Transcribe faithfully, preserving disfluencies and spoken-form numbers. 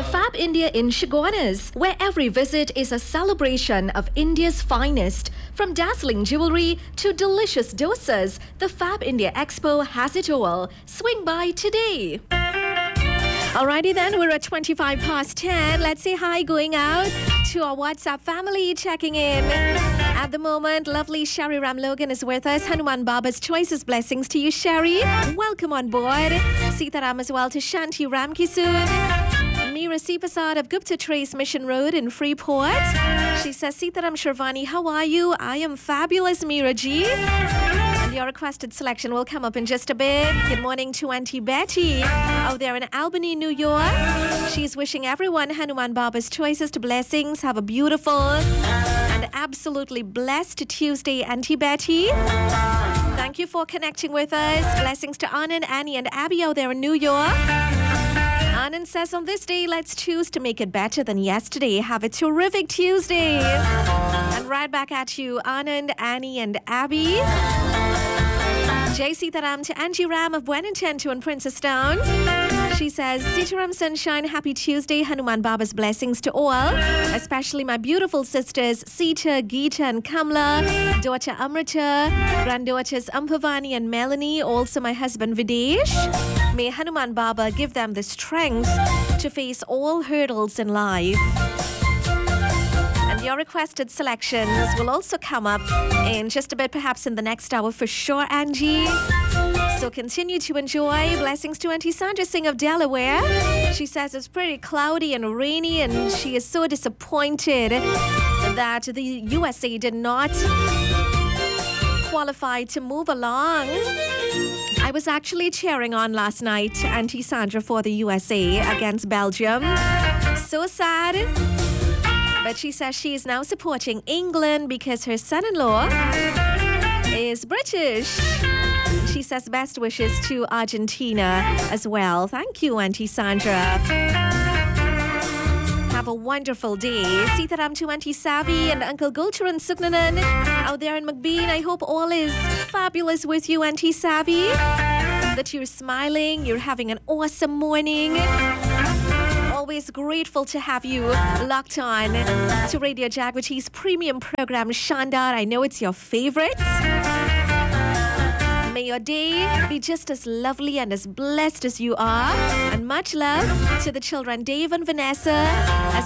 The Fab India in Chaguanas, where every visit is a celebration of India's finest. From dazzling jewelry to delicious dosas, the Fab India Expo has it all. Swing by today. Alrighty then, we're at twenty-five past ten. Let's say hi going out to our WhatsApp family checking in. At the moment, lovely Sherry Ram Logan is with us. Hanuman Baba's choices blessings to you, Sherry. Welcome on board. Sita Ram as well to Shanti Ram Kisoon. Meera C. Prasad of Gupta Trace Mission Road in Freeport. She says, Sitaram Sharvani, how are you? I am fabulous, Meera Ji. And your requested selection will come up in just a bit. Good morning to Auntie Betty out there in Albany, New York. She's wishing everyone Hanuman Baba's choices to blessings. Have a beautiful and absolutely blessed Tuesday, Auntie Betty. Thank you for connecting with us. Blessings to Anand, Annie, and Abby out there in New York. Anand says on this day, let's choose to make it better than yesterday. Have a terrific Tuesday. And right back at you, Anand, Annie, and Abby. Jai Sitaram to Angie Ram of Buenantentu in Princestown. She says, Sitaram Sunshine, happy Tuesday. Hanuman Baba's blessings to all, especially my beautiful sisters, Sita, Geeta, and Kamla, daughter Amrita, granddaughters Ampavani and Melanie, also my husband Videsh. May Hanuman Baba give them the strength to face all hurdles in life. And your requested selections will also come up in just a bit, perhaps in the next hour for sure, Angie. So continue to enjoy. Blessings to Auntie Sandra Singh of Delaware. She says it's pretty cloudy and rainy, and she is so disappointed that the U S A did not qualify to move along. I was actually cheering on last night, Auntie Sandra, for the U S A against Belgium. So sad. But she says she is now supporting England because her son-in-law is British. She says best wishes to Argentina as well. Thank you, Auntie Sandra. Have a wonderful day. Sitaram to Auntie Savi and Uncle Gulcharan Suknanan out there in McBean. I hope all is fabulous with you, Auntie Savi. That you're smiling, you're having an awesome morning. Always grateful to have you locked on to Radio Jagriti's premium program, Shandar. I know it's your favorite. May your day be just as lovely and as blessed as you are. And much love to the children, Dave and Vanessa, as